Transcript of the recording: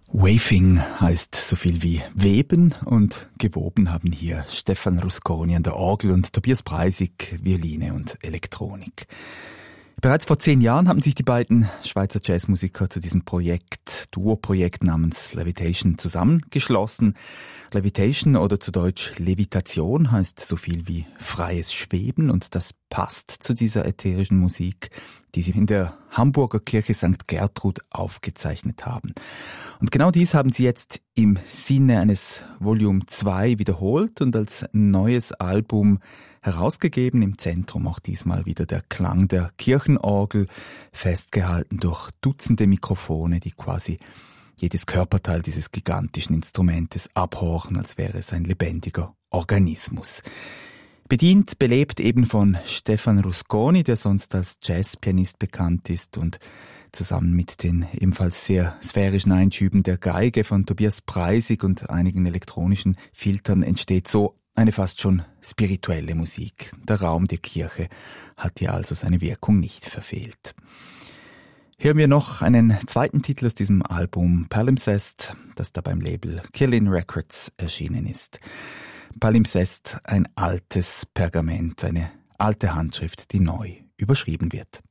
Waving heißt so viel wie weben und gewoben haben hier Stefan Rusconi an der Orgel und Tobias Preissig Violine und Elektronik. Bereits vor 10 Jahren haben sich die beiden Schweizer Jazzmusiker zu diesem Duo-Projekt namens Levitation zusammengeschlossen. Levitation oder zu Deutsch Levitation heißt so viel wie freies Schweben und das passt zu dieser ätherischen Musik, die sie in der Hamburger Kirche St. Gertrud aufgezeichnet haben. Und genau dies haben sie jetzt im Sinne eines Volume 2 wiederholt und als neues Album herausgegeben. Im Zentrum auch diesmal wieder der Klang der Kirchenorgel, festgehalten durch Dutzende Mikrofone, die quasi jedes Körperteil dieses gigantischen Instrumentes abhorchen, als wäre es ein lebendiger Organismus. Bedient, belebt eben von Stefan Rusconi, der sonst als Jazzpianist bekannt ist, und zusammen mit den ebenfalls sehr sphärischen Einschüben der Geige von Tobias Preissig und einigen elektronischen Filtern entsteht so eine fast schon spirituelle Musik. Der Raum der Kirche hat hier also seine Wirkung nicht verfehlt. Hören wir noch einen zweiten Titel aus diesem Album, Palimpsest, das da beim Label Kirlian Records erschienen ist. Palimpsest, ein altes Pergament, eine alte Handschrift, die neu überschrieben wird.